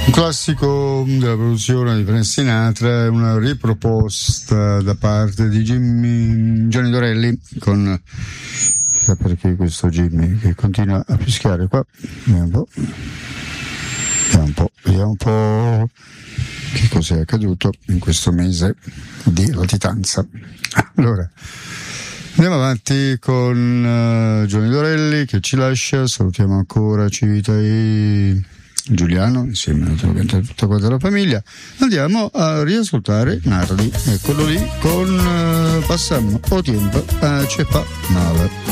Un classico della produzione di Frank Sinatra, una riproposta da parte di Johnny Dorelli con, chissà perché questo Jimmy che continua a fischiare qua, vediamo un po' che cos'è accaduto in questo mese di latitanza. Allora, andiamo avanti con Johnny Dorelli che ci lascia, salutiamo ancora Civita e Giuliano, insieme naturalmente a tutta quanta la famiglia. Andiamo a riascoltare Nardi, eccolo lì con Passammo o Tempo a Cepa Nave.